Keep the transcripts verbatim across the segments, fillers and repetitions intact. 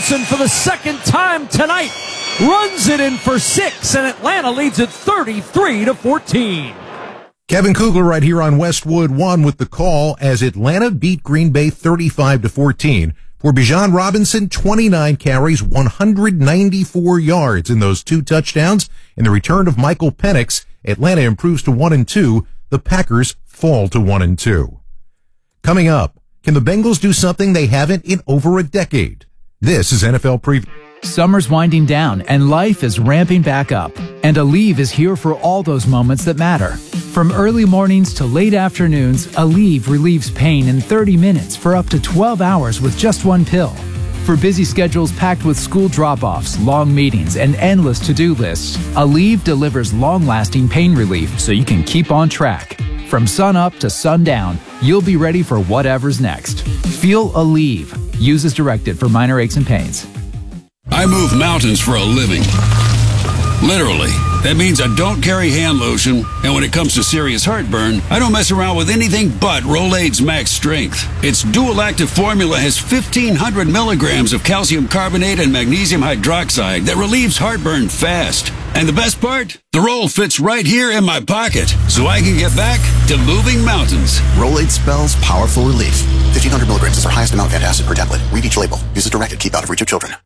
Robinson for the second time tonight runs it in for six, and Atlanta leads it thirty-three to fourteen. Kevin Kugler right here on Westwood One with the call as Atlanta beat Green Bay thirty-five to fourteen. For Bijan Robinson, twenty-nine carries, one hundred ninety-four yards in those two touchdowns. In the return of Michael Penix, Atlanta improves to one and two. The Packers fall to one and two. Coming up, can the Bengals do something they haven't in over a decade? This is N F L Preview. Summer's winding down and life is ramping back up. And Aleve is here for all those moments that matter. From early mornings to late afternoons, Aleve relieves pain in thirty minutes for up to twelve hours with just one pill. For busy schedules packed with school drop-offs, long meetings, and endless to-do lists, Aleve delivers long-lasting pain relief so you can keep on track. From sun up to sundown, you'll be ready for whatever's next. Feel Aleve. Use as directed for minor aches and pains. I move mountains for a living. Literally. That means I don't carry hand lotion, and when it comes to serious heartburn, I don't mess around with anything but Rolaids Max Strength. Its dual-active formula has fifteen hundred milligrams of calcium carbonate and magnesium hydroxide that relieves heartburn fast. And the best part? The roll fits right here in my pocket, so I can get back to moving mountains. Rolaids spells powerful relief. fifteen hundred milligrams is our highest amount of antacid per tablet. Read each label. Use as directed. Keep out of reach of children.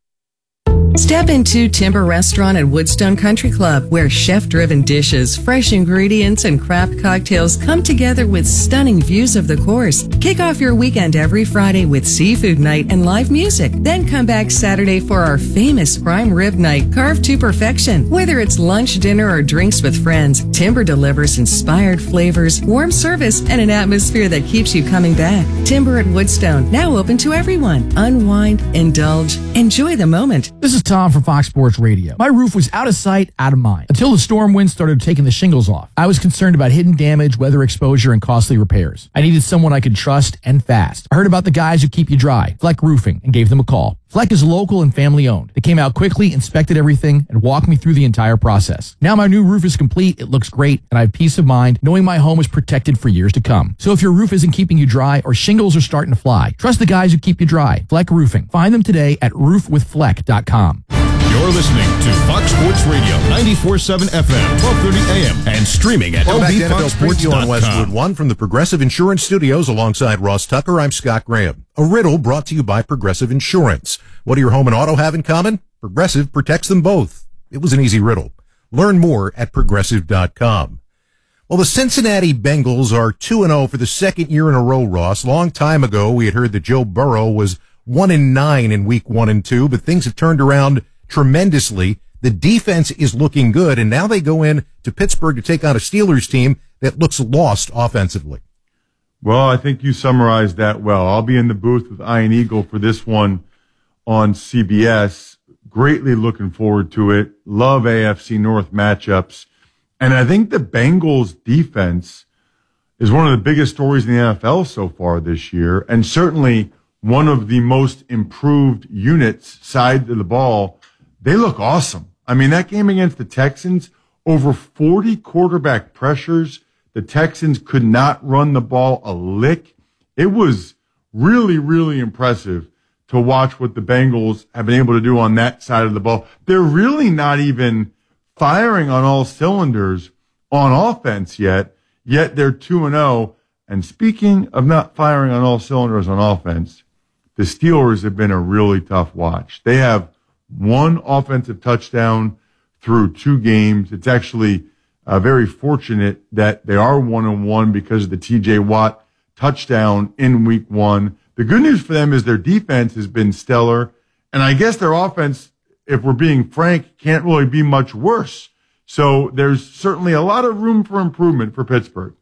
Step into Timber Restaurant at Woodstone Country Club, where chef-driven dishes, fresh ingredients, and craft cocktails come together with stunning views of the course. Kick off your weekend every Friday with seafood night and live music. Then come back Saturday for our famous prime rib night, carved to perfection. Whether it's lunch, dinner, or drinks with friends, Timber delivers inspired flavors, warm service, and an atmosphere that keeps you coming back. Timber at Woodstone, now open to everyone. Unwind, indulge, enjoy the moment. This is Tom from Fox Sports Radio. My roof was out of sight, out of mind, until the storm winds started taking the shingles off. I was concerned about hidden damage, weather exposure, and costly repairs. I needed someone I could trust and fast. I heard about the guys who keep you dry, Fleck Roofing, and gave them a call. Fleck is local and family owned. They came out quickly, inspected everything, and walked me through the entire process. Now my new roof is complete, it looks great, and I have peace of mind knowing my home is protected for years to come. So if your roof isn't keeping you dry or shingles are starting to fly, trust the guys who keep you dry. Fleck Roofing. Find them today at roof with fleck dot com. You're listening to Fox Sports Radio, ninety-four point seven F M, twelve thirty A M, and streaming at Welcome back to N F L o b fox sports dot com. Preview on Westwood One from the Progressive Insurance Studios alongside Ross Tucker. I'm Scott Graham. A riddle brought to you by Progressive Insurance. What do your home and auto have in common? Progressive protects them both. It was an easy riddle. Learn more at progressive dot com. Well, the Cincinnati Bengals are two and oh for the second year in a row, Ross. Long time ago, we had heard that Joe Burrow was one and nine in week one and two, but things have turned around tremendously. The defense is looking good, and now they go in to Pittsburgh to take on a Steelers team that looks lost offensively. Well, I think you summarized that well. I'll be in the booth with Ian Eagle for this one on C B S. Greatly looking forward to it. Love A F C North matchups. And I think the Bengals defense is one of the biggest stories in the N F L so far this year, and certainly one of the most improved units side of the ball. They look awesome. I mean, that game against the Texans, over forty quarterback pressures. The Texans could not run the ball a lick. It was really, really impressive to watch what the Bengals have been able to do on that side of the ball. They're really not even firing on all cylinders on offense yet, yet they're two and oh. And speaking of not firing on all cylinders on offense, the Steelers have been a really tough watch. They have one offensive touchdown through two games. It's actually uh, very fortunate that they are one and one because of the T J Watt touchdown in week one. The good news for them is their defense has been stellar, and I guess their offense, if we're being frank, can't really be much worse. So there's certainly a lot of room for improvement for Pittsburgh.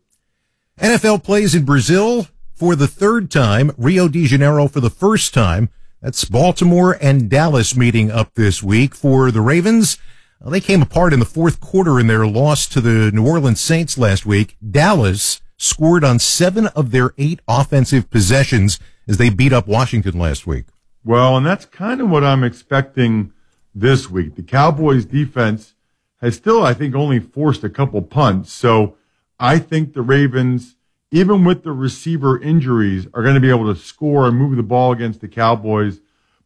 N F L plays in Brazil for the third time, Rio de Janeiro for the first time. That's Baltimore and Dallas meeting up this week. For the Ravens, well, they came apart in the fourth quarter in their loss to the New Orleans Saints last week. Dallas scored on seven of their eight offensive possessions as they beat up Washington last week. Well, and that's kind of what I'm expecting this week. The Cowboys defense has still, I think, only forced a couple punts. So I think the Ravens, even with the receiver injuries, are going to be able to score and move the ball against the Cowboys.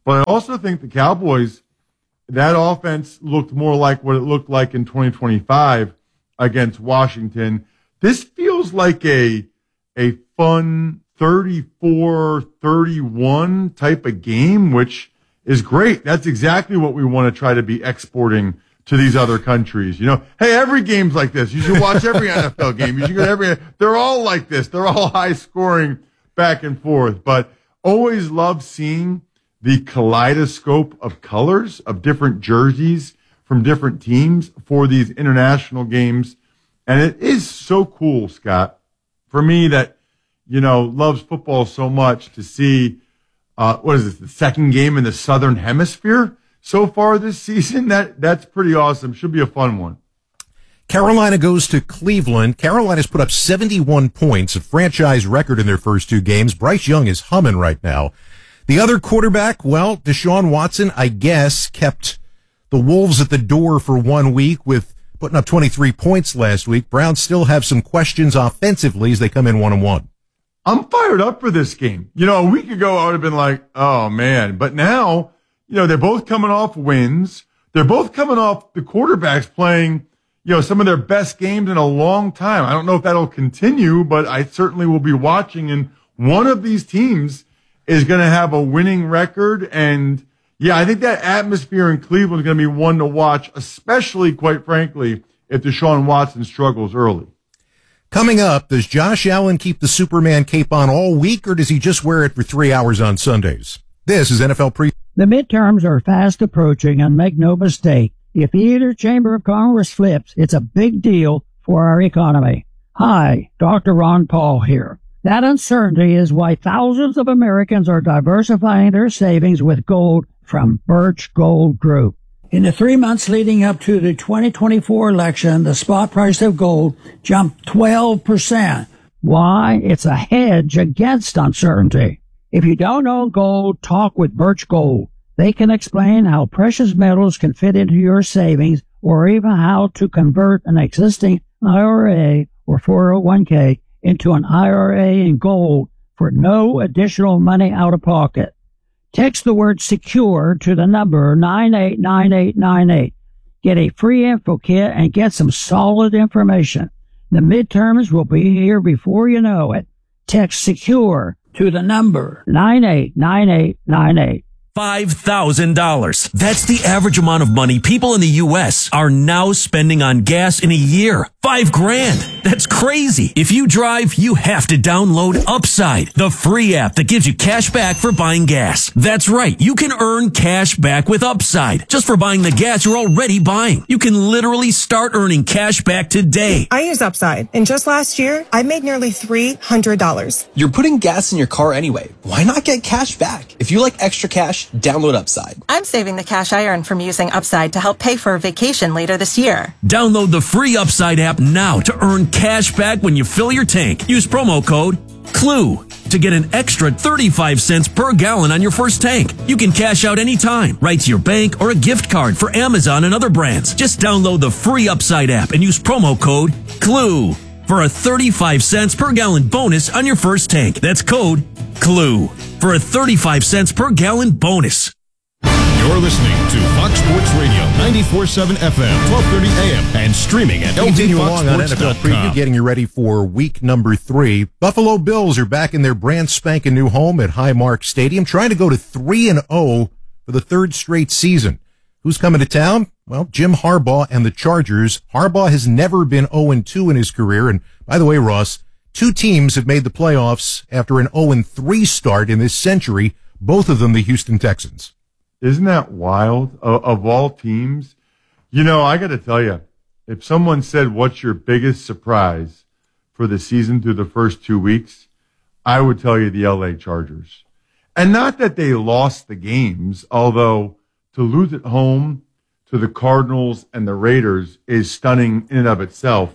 But I also think the Cowboys, that offense looked more like what it looked like in twenty twenty-five against Washington. This feels like a a fun thirty-four thirty-one type of game, which is great. That's exactly what we want to try to be exporting to these other countries. You know, hey, every game's like this. You should watch every N F L game. You should go to every, they're all like this. They're all high scoring back and forth, but always love seeing the kaleidoscope of colors of different jerseys from different teams for these international games. And it is so cool, Scott, for me that, you know, loves football so much to see, uh, what is this, the second game in the Southern Hemisphere so far this season? That That's pretty awesome. Should be a fun one. Carolina goes to Cleveland. Carolina's put up seventy-one points, a franchise record in their first two games. Bryce Young is humming right now. The other quarterback, well, Deshaun Watson, I guess, kept the Wolves at the door for one week with putting up twenty-three points last week. Browns still have some questions offensively as they come in one and one. I'm fired up for this game. You know, a week ago I would have been like, oh man, but now, you know, they're both coming off wins. They're both coming off the quarterbacks playing, you know, some of their best games in a long time. I don't know if that'll continue, but I certainly will be watching. And one of these teams is going to have a winning record. And yeah, I think that atmosphere in Cleveland is going to be one to watch, especially, quite frankly, if Deshaun Watson struggles early. Coming up, does Josh Allen keep the Superman cape on all week, or does he just wear it for three hours on Sundays? This is N F L Pre. The midterms are fast approaching, and make no mistake, if either chamber of Congress flips, it's a big deal for our economy. Hi, Doctor Ron Paul here. That uncertainty is why thousands of Americans are diversifying their savings with gold from Birch Gold Group. In the three months leading up to the twenty twenty-four election, the spot price of gold jumped twelve percent. Why? It's a hedge against uncertainty. If you don't own gold, talk with Birch Gold. They can explain how precious metals can fit into your savings, or even how to convert an existing I R A or four oh one k into an I R A in gold for no additional money out of pocket. Text the word secure to the number nine eight nine eight nine eight. Get a free info kit and get some solid information. The midterms will be here before you know it. Text secure to the number nine eight nine eight nine eight. five thousand dollars. That's the average amount of money people in the U S are now spending on gas in a year. Five grand. That's crazy. If you drive, you have to download Upside, the free app that gives you cash back for buying gas. That's right. You can earn cash back with Upside just for buying the gas you're already buying. You can literally start earning cash back today. I use Upside, and just last year, I made nearly three hundred dollars. You're putting gas in your car anyway. Why not get cash back? If you like extra cash, download Upside. I'm saving the cash I earn from using Upside to help pay for a vacation later this year. Download the free Upside app now to earn cash back when you fill your tank. Use promo code CLUE to get an extra thirty-five cents per gallon on your first tank. You can cash out anytime, right to your bank or a gift card for Amazon and other brands. Just download the free Upside app and use promo code CLUE for a thirty-five cents per gallon bonus on your first tank. That's code CLUE for a thirty-five cents per gallon bonus. You're listening to Fox Sports Radio, ninety-four point seven F M, twelve thirty A M, and streaming at L V Fox along on N F L Preview, getting you ready for week number three. Buffalo Bills are back in their brand spanking new home at Highmark Stadium, trying to go to three and oh for the third straight season. Who's coming to town? Well, Jim Harbaugh and the Chargers. Harbaugh has never been oh and two in his career. And by the way, Ross, two teams have made the playoffs after an oh and three start in this century, both of them the Houston Texans. Isn't that wild? Of, of all teams, you know, I got to tell you, if someone said, what's your biggest surprise for the season through the first two weeks, I would tell you the L A Chargers. And not that they lost the games, although to lose at home to the Cardinals and the Raiders is stunning in and of itself.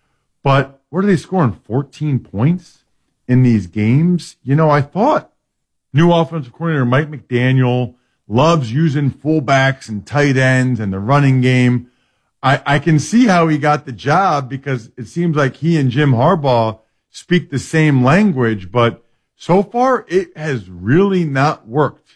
But what are they scoring? fourteen points in these games? You know, I thought new offensive coordinator Mike McDaniel loves using fullbacks and tight ends and the running game. I, I can see how he got the job because it seems like he and Jim Harbaugh speak the same language, but so far it has really not worked.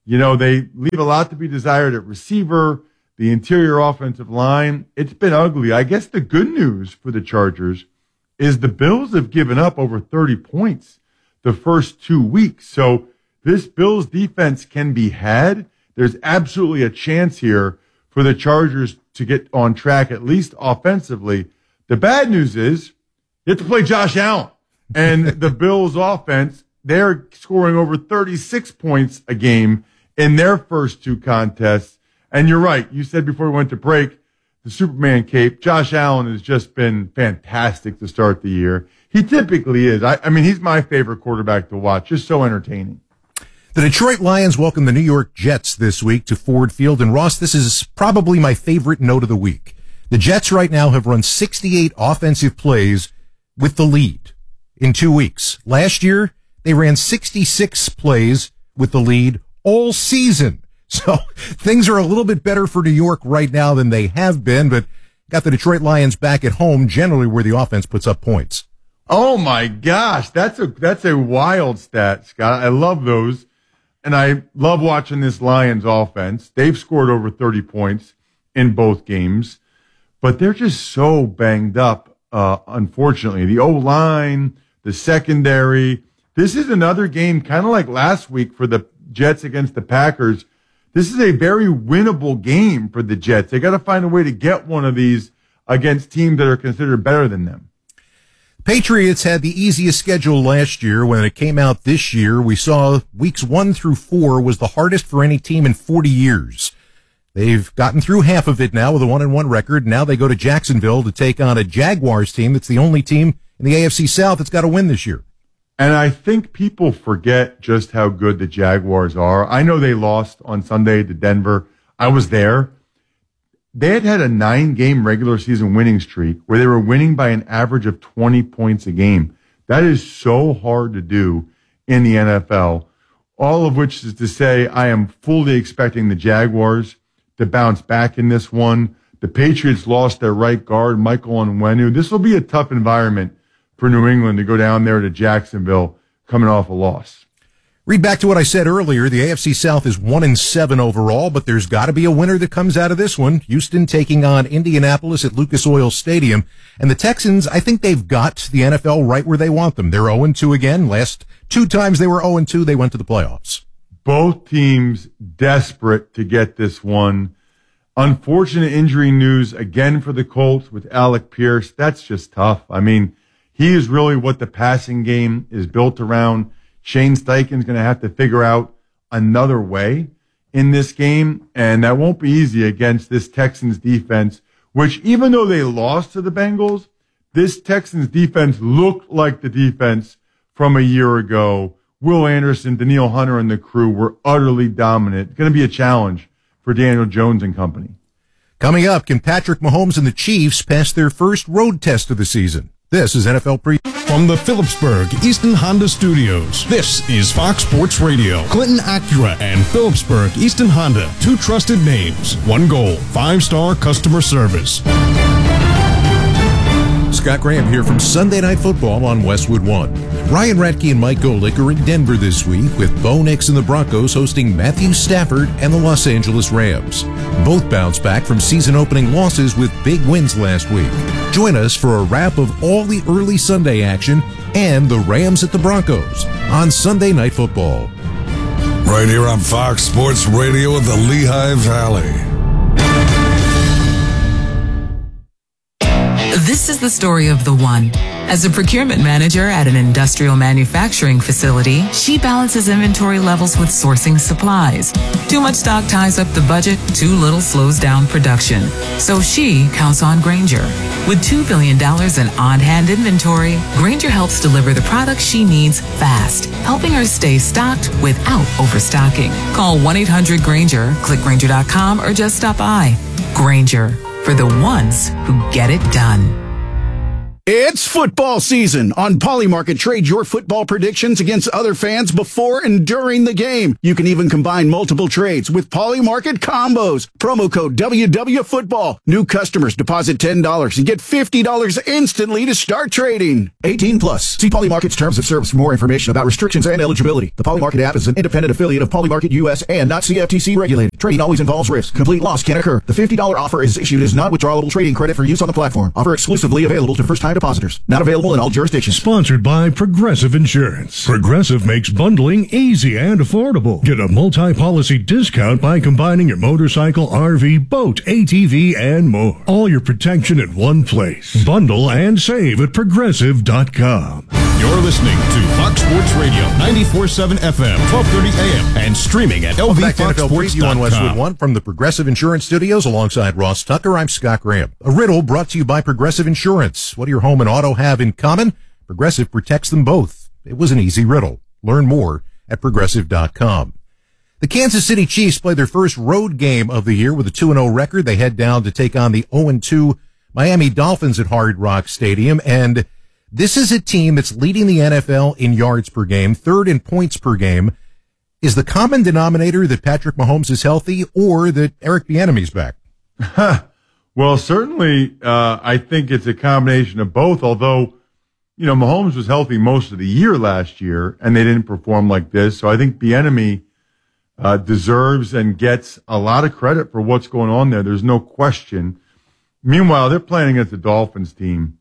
You know, they leave a lot to be desired at receiver, the interior offensive line. It's been ugly. I guess the good news for the Chargers is the Bills have given up over thirty points the first two weeks. So this Bills defense can be had. There's absolutely a chance here for the Chargers to get on track, at least offensively. The bad news is you have to play Josh Allen. And the Bills offense, they're scoring over thirty-six points a game in their first two contests. And you're right. You said before we went to break, the Superman cape, Josh Allen has just been fantastic to start the year. He typically is. I, I mean, he's my favorite quarterback to watch. Just so entertaining. The Detroit Lions welcome the New York Jets this week to Ford Field. And Ross, this is probably my favorite note of the week. The Jets right now have run sixty-eight offensive plays with the lead in two weeks. Last year, they ran sixty-six plays with the lead all season. So things are a little bit better for New York right now than they have been, but got the Detroit Lions back at home, generally where the offense puts up points. Oh my gosh, that's a that's a wild stat, Scott. I love those. And I love watching this Lions offense. They've scored over thirty points in both games, but they're just so banged up, uh, unfortunately. The O-line, the secondary. This is another game kind of like last week for the Jets against the Packers. This is a very winnable game for the Jets. They got to find a way to get one of these against teams that are considered better than them. Patriots had the easiest schedule last year. When it came out this year, we saw weeks one through four was the hardest for any team in forty years. They've gotten through half of it now with a one and one record. Now they go to Jacksonville to take on a Jaguars team that's the only team in the A F C South that's got to win this year. And I think people forget just how good the Jaguars are. I know they lost on Sunday to Denver. I was there. They had had a nine-game regular season winning streak where they were winning by an average of twenty points a game. That is so hard to do in the N F L. All of which is to say I am fully expecting the Jaguars to bounce back in this one. The Patriots lost their right guard, Michael Onwenu. This will be a tough environment for New England to go down there to Jacksonville coming off a loss. Read back to what I said earlier. The A F C South is one and seven overall, but there's got to be a winner that comes out of this one. Houston taking on Indianapolis at Lucas Oil Stadium. And the Texans, I think they've got the N F L right where they want them. They're oh and two again. Last two times they were oh and two, they went to the playoffs. Both teams desperate to get this one. Unfortunate injury news again for the Colts with Alec Pierce. That's just tough. I mean, he is really what the passing game is built around. Shane Steichen's going to have to figure out another way in this game, and that won't be easy against this Texans defense, which even though they lost to the Bengals, this Texans defense looked like the defense from a year ago. Will Anderson, Danielle Hunter, and the crew were utterly dominant. It's going to be a challenge for Daniel Jones and company. Coming up, can Patrick Mahomes and the Chiefs pass their first road test of the season? This is N F L Pre. From the Phillipsburg Easton Honda Studios, this is Fox Sports Radio. Clinton Acura and Phillipsburg Easton Honda, two trusted names, one goal, five-star customer service. Scott Graham here from Sunday Night Football on Westwood One. Ryan Ratke and Mike Golick are in Denver this week with Bo Nix and the Broncos hosting Matthew Stafford and the Los Angeles Rams. Both bounced back from season-opening losses with big wins last week. Join us for a wrap of all the early Sunday action and the Rams at the Broncos on Sunday Night Football. Right here on Fox Sports Radio at the Lehigh Valley. This is the story of the one. As a procurement manager at an industrial manufacturing facility, she balances inventory levels with sourcing supplies. Too much stock ties up the budget, too little slows down production. So she counts on Grainger. With two billion dollars in on-hand inventory, Grainger helps deliver the products she needs fast, helping her stay stocked without overstocking. Call one eight hundred Grainger, click Grainger dot com, or just stop by. Grainger, for the ones who get it done. It's football season. On Polymarket, trade your football predictions against other fans before and during the game. You can even combine multiple trades with Polymarket combos. Promo code W W Football. New customers deposit ten dollars and get fifty dollars instantly to start trading. eighteen plus. See Polymarket's terms of service for more information about restrictions and eligibility. The Polymarket app is an independent affiliate of Polymarket U S and not C F T C regulated. Trading always involves risk. Complete loss can occur. The fifty dollars offer is issued as not withdrawable trading credit for use on the platform. Offer exclusively available to first-time depositors. Not available in all jurisdictions. Sponsored by Progressive Insurance. Progressive makes bundling easy and affordable. Get a multi-policy discount by combining your motorcycle, R V, boat, A T V, and more. All your protection in one place. Bundle and save at progressive dot com. You're listening to Fox Sports Radio, ninety-four point seven F M, twelve thirty A M, and streaming at L V Back to N Fox F L Sports Preview dot on com. Westwood One from the Progressive Insurance Studios alongside Ross Tucker. I'm Scott Graham. A riddle brought to you by Progressive Insurance. What do your home and auto have in common? Progressive protects them both. It was an easy riddle. Learn more at progressive dot com. The Kansas City Chiefs play their first road game of the year with a two and oh record. They head down to take on the oh and two Miami Dolphins at Hard Rock Stadium, and this is a team that's leading the N F L in yards per game, third in points per game. Is the common denominator that Patrick Mahomes is healthy or that Eric Bieniemy's back? Well, certainly, uh, I think it's a combination of both, although, you know, Mahomes was healthy most of the year last year, and they didn't perform like this. So I think Bieniemy uh, deserves and gets a lot of credit for what's going on there. There's no question. Meanwhile, they're playing against the Dolphins team.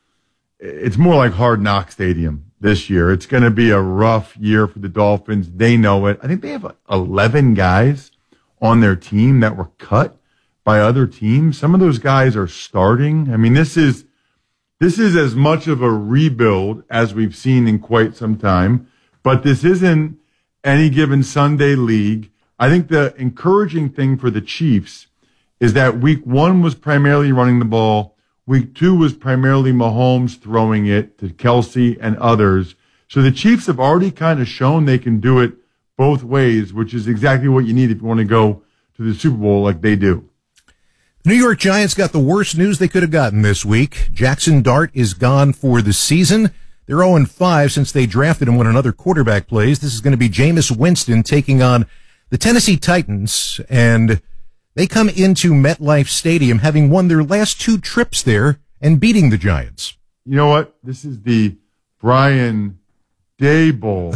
It's more like Hard Knock Stadium this year. It's going to be a rough year for the Dolphins. They know it. I think they have eleven guys on their team that were cut by other teams. Some of those guys are starting. I mean, this is this is as much of a rebuild as we've seen in quite some time, but this isn't any given Sunday league. I think the encouraging thing for the Chiefs is that week one was primarily running the ball. Week two was primarily Mahomes throwing it to Kelsey and others. So the Chiefs have already kind of shown they can do it both ways, which is exactly what you need if you want to go to the Super Bowl like they do. New York Giants got the worst news they could have gotten this week. Jackson Dart is gone for the season. They're oh and five since they drafted him when another quarterback plays. This is going to be Jameis Winston taking on the Tennessee Titans, and they come into MetLife Stadium having won their last two trips there and beating the Giants. You know what? This is the Brian Day Bowl.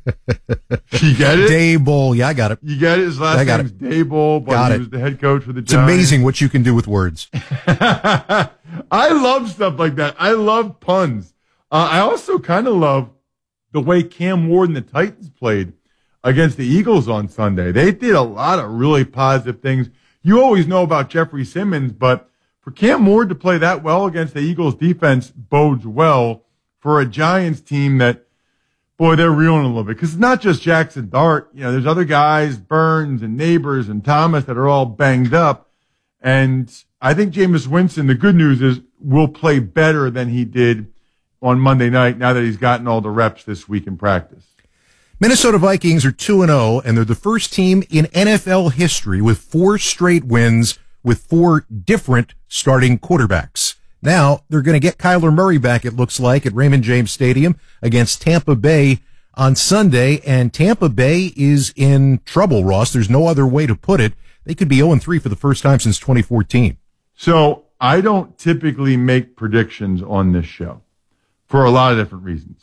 You get it? Day Bowl. Yeah, I got it. You get it? His last name's Day Bowl, but got he it. was the head coach for the It's Giants. amazing what you can do with words. I love stuff like that. I love puns. Uh, I also kind of love the way Cam Ward and the Titans played against the Eagles on Sunday. They did a lot of really positive things. You always know about Jeffrey Simmons, but for Cam Ward to play that well against the Eagles defense bodes well for a Giants team that, boy, they're reeling a little bit. Because it's not just Jackson Dart. You know, there's other guys, Burns and Neighbors and Thomas, that are all banged up. And I think Jameis Winston, the good news is, will play better than he did on Monday night now that he's gotten all the reps this week in practice. Minnesota Vikings are two and oh, and they're the first team in N F L history with four straight wins with four different starting quarterbacks. Now, they're going to get Kyler Murray back, it looks like, at Raymond James Stadium against Tampa Bay on Sunday, and Tampa Bay is in trouble, Ross. There's no other way to put it. They could be oh and three for the first time since twenty fourteen. So I don't typically make predictions on this show for a lot of different reasons.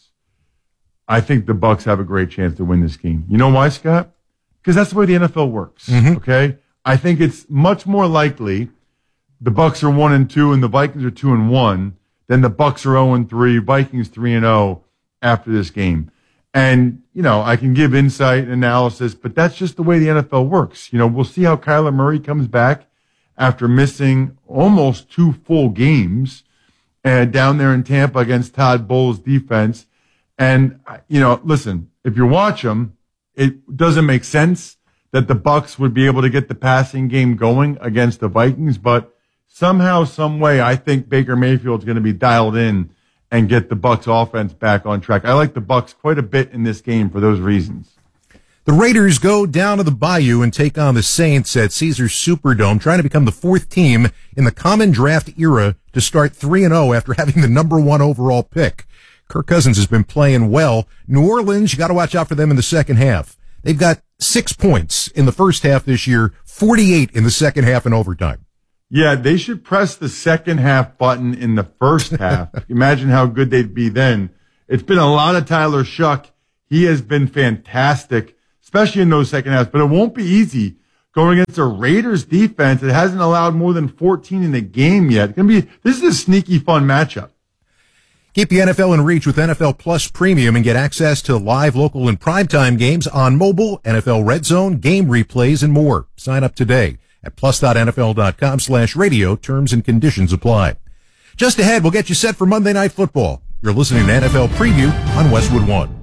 I think the Bucs have a great chance to win this game. You know why, Scott? Because that's the way the N F L works. Mm-hmm. Okay, I think it's much more likely the Bucs are one and two and the Vikings are two and one than the Bucs are zero and three, Vikings three and zero after this game. And you know, I can give insight and analysis, but that's just the way the N F L works. You know, we'll see how Kyler Murray comes back after missing almost two full games uh, down there in Tampa against Todd Bowles' defense. And, you know, listen, if you watch them, it doesn't make sense that the Bucs would be able to get the passing game going against the Vikings, but somehow, some way, I think Baker Mayfield's going to be dialed in and get the Bucs offense back on track. I like the Bucs quite a bit in this game for those reasons. The Raiders go down to the Bayou and take on the Saints at Caesars Superdome, trying to become the fourth team in the common draft era to start three and oh after having the number one overall pick. Kirk Cousins has been playing well. New Orleans, you got to watch out for them in the second half. They've got six points in the first half this year, forty-eight in the second half in overtime. Yeah, they should press the second half button in the first half. Imagine how good they'd be then. It's been a lot of Tyler Shuck. He has been fantastic, especially in those second halves, but it won't be easy going against a Raiders defense that hasn't allowed more than fourteen in the game yet. It's gonna be, this is a sneaky fun matchup. Keep the N F L in reach with N F L Plus Premium and get access to live, local, and primetime games on mobile, N F L Red Zone, game replays, and more. Sign up today at plus.nfl.com slash radio. Terms and conditions apply. Just ahead, we'll get you set for Monday Night Football. You're listening to N F L Preview on Westwood One.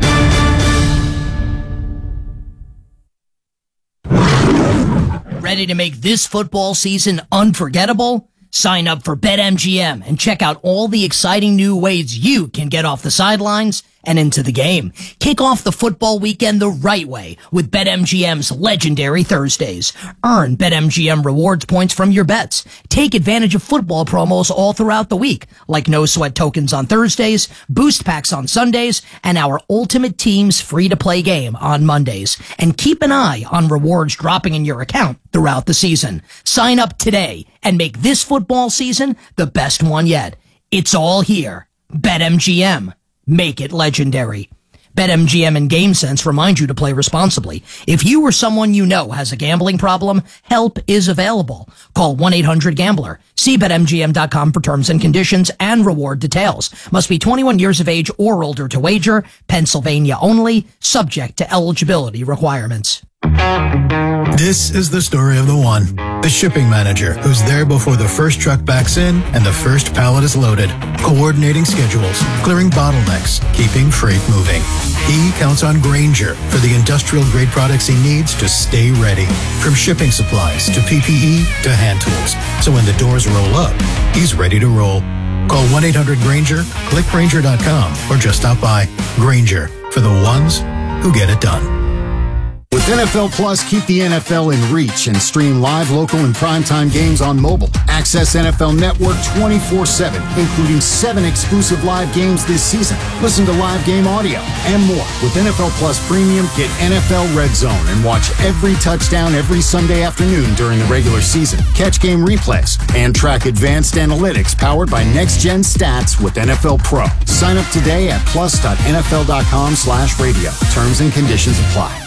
Ready to make this football season unforgettable? Sign up for BetMGM and check out all the exciting new ways you can get off the sidelines and into the game. Kick off the football weekend the right way with BetMGM's legendary Thursdays. Earn BetMGM rewards points from your bets. Take advantage of football promos all throughout the week, like no sweat tokens on Thursdays, boost packs on Sundays, and our Ultimate Teams free-to-play game on Mondays. And keep an eye on rewards dropping in your account throughout the season. Sign up today and make this football season the best one yet. It's all here. BetMGM. Make it legendary. BetMGM and GameSense remind you to play responsibly. If you or someone you know has a gambling problem, help is available. Call one eight hundred gambler. See Bet M G M dot com for terms and conditions and reward details. Must be twenty-one years of age or older to wager. Pennsylvania only. Subject to eligibility requirements. This is the story of the one, the shipping manager who's there before the first truck backs in and the first pallet is loaded, coordinating schedules, clearing bottlenecks, keeping freight moving. He counts on Grainger for the industrial-grade products he needs to stay ready, from shipping supplies to P P E to hand tools. So when the doors roll up, he's ready to roll. Call one eight hundred Grainger, click Grainger dot com, or just stop by. Grainger, for the ones who get it done. With N F L Plus, keep the N F L in reach and stream live, local, and primetime games on mobile. Access N F L Network twenty-four seven, including seven exclusive live games this season. Listen to live game audio and more. With N F L Plus Premium, get N F L Red Zone and watch every touchdown every Sunday afternoon during the regular season. Catch game replays and track advanced analytics powered by next-gen stats with N F L Pro. Sign up today at plus.nfl.com slash radio. Terms and conditions apply.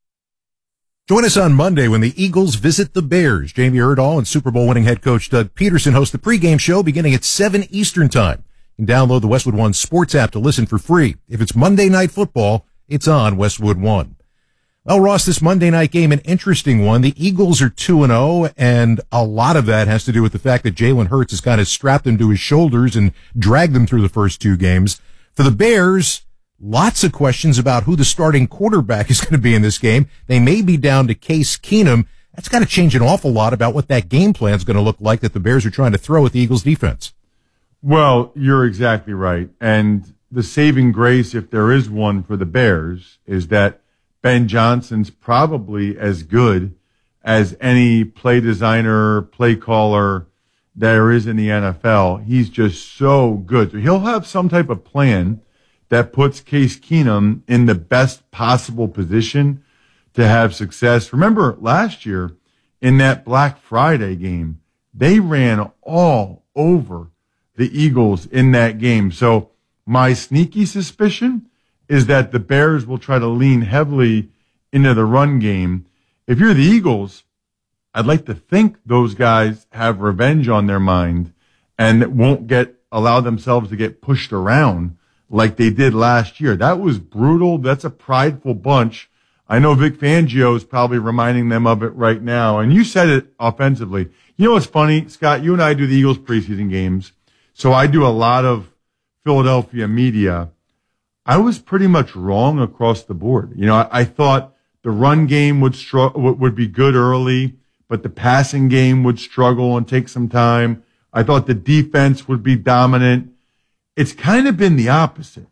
Join us on Monday when the Eagles visit the Bears. Jamie Erdahl and Super Bowl winning head coach Doug Peterson host the pregame show beginning at seven Eastern Time. You can download the Westwood One sports app to listen for free. If it's Monday Night Football, it's on Westwood One. Well, Ross, this Monday night game, an interesting one. The Eagles are two and oh, and a lot of that has to do with the fact that Jalen Hurts has kind of strapped them to his shoulders and dragged them through the first two games. For the Bears, lots of questions about who the starting quarterback is going to be in this game. They may be down to Case Keenum. That's got to change an awful lot about what that game plan is going to look like that the Bears are trying to throw at the Eagles defense. Well, you're exactly right. And the saving grace, if there is one for the Bears, is that Ben Johnson's probably as good as any play designer, play caller there is in the N F L. He's just so good. So he'll have some type of plan that puts Case Keenum in the best possible position to have success. Remember last year in that Black Friday game, they ran all over the Eagles in that game. So my sneaky suspicion is that the Bears will try to lean heavily into the run game. If you're the Eagles, I'd like to think those guys have revenge on their mind and won't get allow themselves to get pushed around like they did last year. That was brutal. That's a prideful bunch. I know Vic Fangio is probably reminding them of it right now. And you said it offensively. You know what's funny, Scott? You and I do the Eagles preseason games. So I do a lot of Philadelphia media. I was pretty much wrong across the board. You know, I, I thought the run game would str- would be good early, but the passing game would struggle and take some time. I thought the defense would be dominant. It's kind of been the opposite.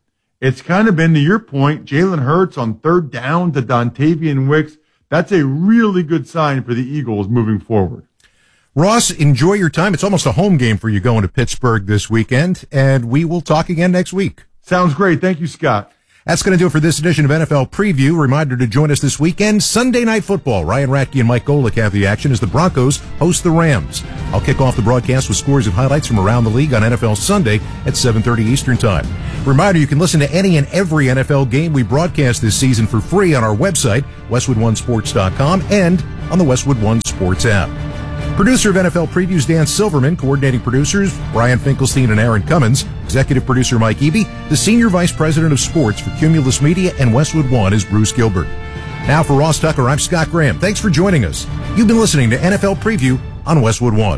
It's kind of been, to your point, Jalen Hurts on third down to Dontavian Wicks. That's a really good sign for the Eagles moving forward. Ross, enjoy your time. It's almost a home game for you going to Pittsburgh this weekend, and we will talk again next week. Sounds great. Thank you, Scott. That's going to do it for this edition of N F L Preview. Reminder to join us this weekend, Sunday Night Football. Ryan Ratke and Mike Golick have the action as the Broncos host the Rams. I'll kick off the broadcast with scores and highlights from around the league on N F L Sunday at seven thirty Eastern Time. Reminder, you can listen to any and every N F L game we broadcast this season for free on our website, westwood one sports dot com, and on the Westwood One Sports app. Producer of N F L Previews, Dan Silverman. Coordinating producers, Brian Finkelstein and Aaron Cummins. Executive producer, Mike Eby. The Senior Vice President of Sports for Cumulus Media and Westwood One is Bruce Gilbert. Now for Ross Tucker, I'm Scott Graham. Thanks for joining us. You've been listening to N F L Preview on Westwood One.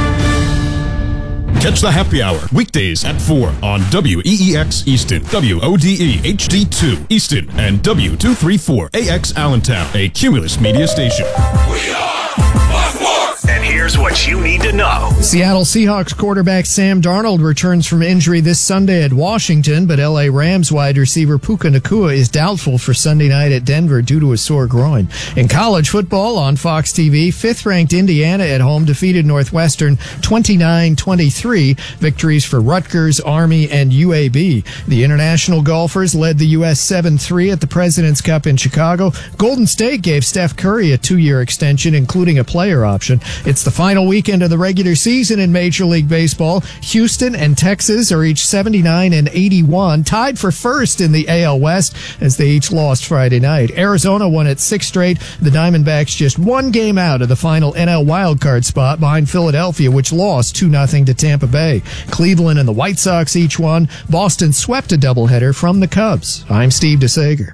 Catch the happy hour weekdays at four on W E E X Easton, W O D E H D two Easton, and W two thirty-four A X Allentown, a Cumulus Media station. We are Westwood. And here's what you need to know. Seattle Seahawks quarterback Sam Darnold returns from injury this Sunday at Washington, but L A Rams wide receiver Puka Nacua is doubtful for Sunday night at Denver due to a sore groin. In college football on Fox T V, fifth-ranked Indiana at home defeated Northwestern twenty-nine twenty-three. Victories for Rutgers, Army, and U A B. The international golfers led the U S seven three at the President's Cup in Chicago. Golden State gave Steph Curry a two-year extension, including a player option. It's the final weekend of the regular season in Major League Baseball. Houston and Texas are each seventy-nine and eighty-one, tied for first in the A L West as they each lost Friday night. Arizona won its sixth straight. The Diamondbacks just one game out of the final N L wildcard spot behind Philadelphia, which lost two nothing to Tampa Bay. Cleveland and the White Sox each won. Boston swept a doubleheader from the Cubs. I'm Steve DeSager.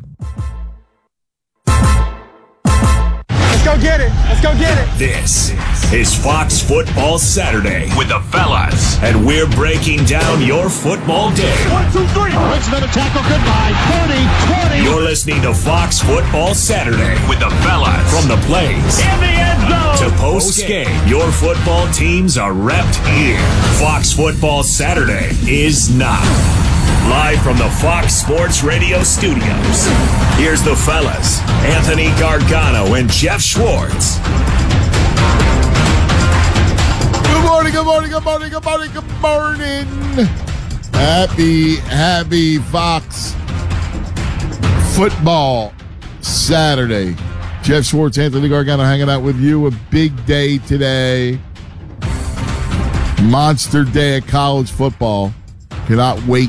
Let's go get it. Let's go get it. This is Fox Football Saturday with the fellas, and we're breaking down your football day. One, two, three. Makes another tackle. Goodbye. thirty, twenty. You're listening to Fox Football Saturday with the fellas. From the plays in the end zone to post game, your football teams are repped here. Fox Football Saturday is now. Live from the Fox Sports Radio studios, here's the fellas, Anthony Gargano and Jeff Schwartz. Good morning, good morning, good morning, good morning, good morning. Happy, happy Fox Football Saturday. Jeff Schwartz, Anthony Gargano hanging out with you. A big day today. Monster day of college football. Cannot wait.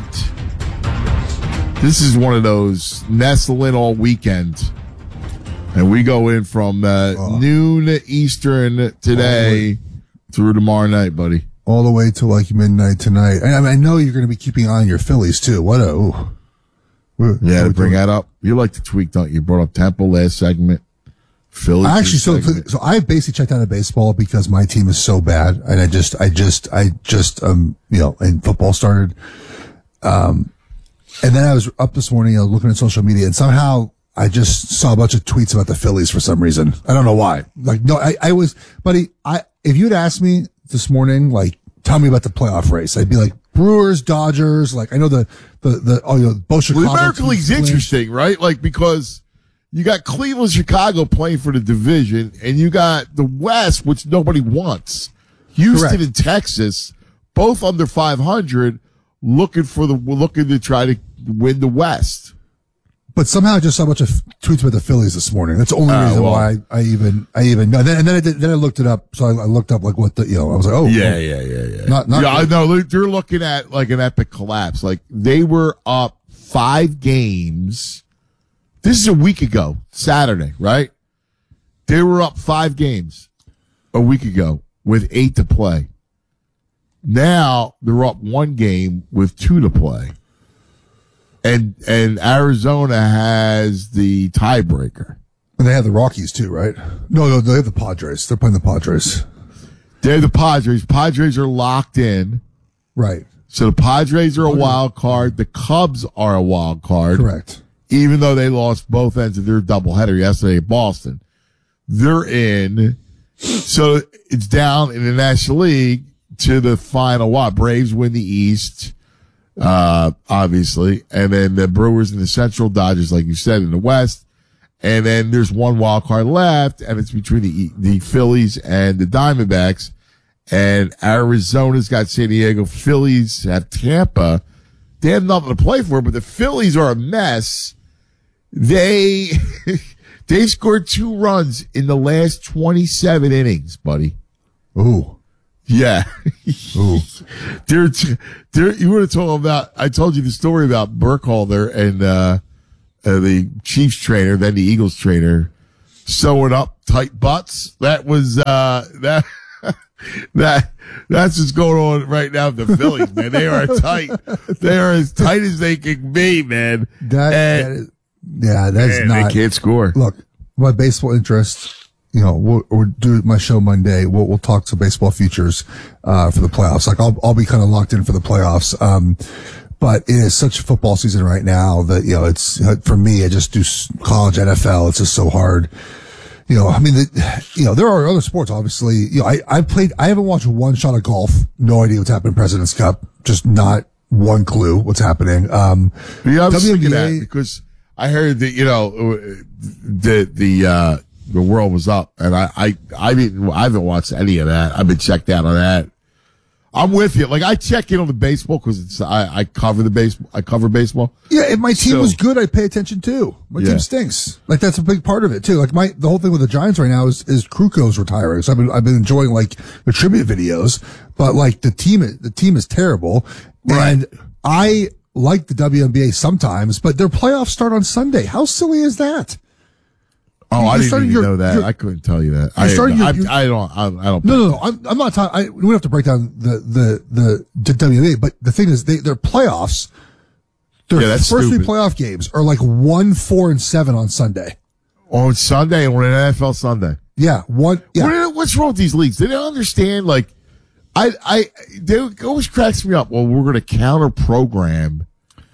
This is one of those nestle in all weekend. And we go in from uh, oh. noon Eastern today through tomorrow night, buddy. All the way to like midnight tonight. I, I, mean, I know you're going to be keeping an eye on your Phillies too. What a... Ooh. We're, yeah, to bring that up. You like to tweak, don't you? You brought up Temple last segment. Phillies. I actually, so, so I basically checked out of baseball because my team is so bad. And I just, I just, I just, um, you know, and football started. Um, and then I was up this morning, you know, looking at social media, and somehow I just saw a bunch of tweets about the Phillies for some reason. I don't know why. Like, no, I, I was, buddy, I, if you'd asked me this morning, like, tell me about the playoff race, I'd be like, Brewers, Dodgers, like, I know the, the, the, oh, you know, both Chicago. Well, the American League's interesting, right? Like, because you got Cleveland, Chicago playing for the division, and you got the West, which nobody wants. Houston Correct. And Texas, both under five hundred, looking for the, looking to try to win the West. But somehow I just saw a bunch of tweets about the Phillies this morning. That's the only uh, reason well, why I, I even, I even know. And then, and then I did, then I looked it up. So I, I looked up like what the, you know, I was like, oh. Yeah, oh, yeah, yeah, yeah. Not, not. Yeah, I know. They're looking at like an epic collapse. Like they were up five games. This is a week ago, Saturday, right? They were up five games a week ago with eight to play. Now they're up one game with two to play. And and Arizona has the tiebreaker. And they have the Rockies too, right? No, no, they have the Padres. They're playing the Padres. They're the Padres. Padres are locked in. Right. So the Padres are a wild card. The Cubs are a wild card. Correct. Even though they lost both ends of their doubleheader yesterday at Boston. They're in. So it's down in the National League to the final what? Braves win the East. uh, obviously. And then the Brewers in the Central, Dodgers, like you said, in the West. And then there's one wild card left, and it's between the the Phillies and the Diamondbacks. And Arizona's got San Diego. Phillies have Tampa. They have nothing to play for, but the Phillies are a mess. They they've scored two runs in the last twenty-seven innings, buddy. Ooh. Yeah. Ooh. they're, they're, you want to talk about, I told you the story about Burkhalter and, uh, uh, the Chiefs trainer, then the Eagles trainer, sewing up tight butts. That was, uh, that, that, that's what's going on right now with the Phillies, man. They are tight. They are as tight as they can be, man. That, and, that is, yeah, that's man, not. They can't score. Look, my baseball interest, you know, we'll, we'll do my show Monday. We'll, we'll talk to baseball futures, uh, for the playoffs. Like I'll, I'll be kind of locked in for the playoffs. Um, but it is such a football season right now that, you know, it's, for me, I just do college N F L. It's just so hard. You know, I mean, the, you know, there are other sports, obviously. You know, I, I played, I haven't watched one shot of golf. No idea what's happening in President's Cup. Just not one clue what's happening. Um, yeah, I was thinking that because I heard that, you know, the, the, uh, the world was up, and I, I, I didn't, I haven't watched any of that. I've been checked out on that. I'm with you. Like I check in on the baseball because it's I, I cover the baseball. I cover baseball. Yeah, if my team So- was good, I'd pay attention too. My Yeah. team stinks. Like that's a big part of it too. Like my the whole thing with the Giants right now is is Kruko's retiring. So I've been I've been enjoying like the tribute videos, but like the team is- the team is terrible, and I like the W N B A sometimes, but their playoffs start on Sunday. How silly is that? Oh, You're I didn't starting even your- know that. your- I couldn't tell you that. You're I, starting your- I, you- I don't. I, I don't. No, no, no. I'm, I'm not talking. I, we don't have to break down the the the, the W N B A, but the thing is, they their playoffs, their Yeah, that's first three stupid. playoff games are like one, four, and seven on Sunday. On Sunday, on an N F L Sunday. Yeah, one. Yeah. What, what's wrong with these leagues? They don't understand. Like, I, I, they always cracks me up. Well, we're going to counter program.